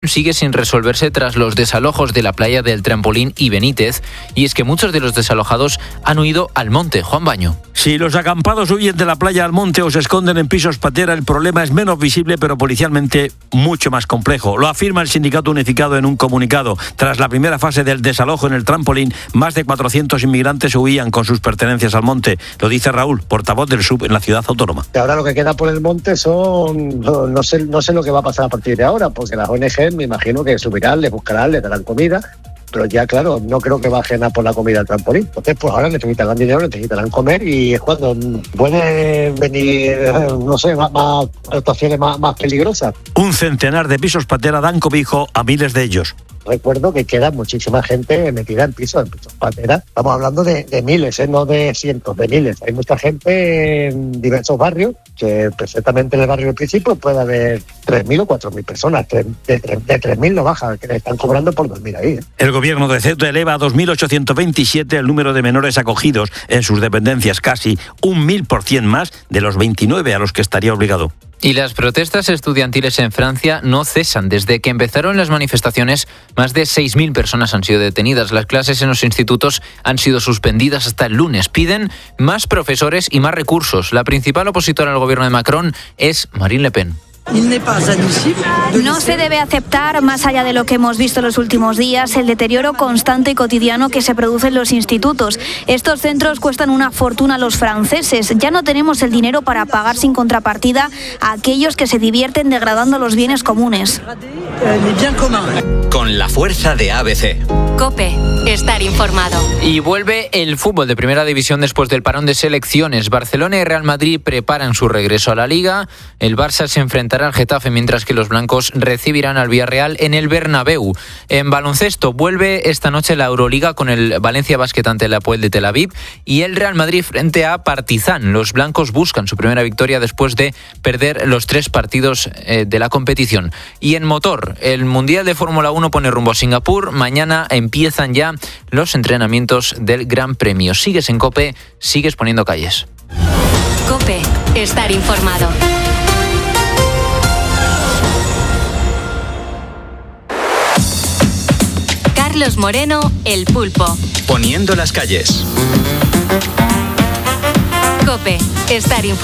sigue sin resolverse tras los desalojos de la playa del Trampolín y Benítez, y es que muchos de los desalojados han huido al monte. Juan Baño. Si los acampados huyen de la playa al monte o se esconden en pisos patera, el problema es menos visible, pero policialmente mucho más complejo. Lo afirma el sindicato unificado en un comunicado. Tras la primera fase del desalojo en el Trampolín, más de 400 inmigrantes huían con sus pertenencias al monte. Lo dice Raúl, portavoz del SUB en la ciudad autónoma. Ahora lo que queda por el monte no sé lo que va a pasar a partir de ahora, porque las ONG me imagino que subirán, les buscarán, les darán comida, pero ya claro, no creo que bajen a por la comida al Trampolín. Entonces pues ahora necesitarán dinero, necesitarán comer, y es cuando pueden venir, más actuaciones más peligrosas. Un centenar de pisos patera dan cobijo a miles de ellos. Recuerdo que queda muchísima gente metida en pisos patera. Estamos hablando de miles, no de cientos, de miles. Hay mucha gente en diversos barrios, que perfectamente en el barrio del principio puede haber 3.000 o 4.000 personas. De 3.000 no baja, que le están cobrando por dormir ahí. El gobierno de Ceuta eleva a 2.827 el número de menores acogidos en sus dependencias, casi 1.000% más de los 29 a los que estaría obligado. Y las protestas estudiantiles en Francia no cesan. Desde que empezaron las manifestaciones, más de 6.000 personas han sido detenidas. Las clases en los institutos han sido suspendidas hasta el lunes. Piden más profesores y más recursos. La principal opositora al gobierno de Macron es Marine Le Pen. No se debe aceptar, más allá de lo que hemos visto en los últimos días, el deterioro constante y cotidiano que se produce en los institutos. Estos centros cuestan una fortuna a los franceses. Ya no tenemos el dinero para pagar sin contrapartida a aquellos que se divierten degradando los bienes comunes. Con la fuerza de ABC. COPE. Estar informado. Y vuelve el fútbol de primera división después del parón de selecciones. Barcelona y Real Madrid preparan su regreso a la Liga. El Barça se enfrentará al Getafe, mientras que los blancos recibirán al Villarreal en el Bernabéu. En baloncesto vuelve esta noche la Euroliga con el Valencia Basket ante el Hapoel de Tel Aviv y el Real Madrid frente a Partizan. Los blancos buscan su primera victoria después de perder los 3 partidos de la competición. Y en motor, el Mundial de Fórmula 1 pone rumbo a Singapur. Mañana empiezan ya los entrenamientos del Gran Premio. Sigues en COPE, sigues poniendo calles. COPE. Estar informado. Carlos Moreno, El Pulpo. Poniendo las calles. COPE. Estar informado.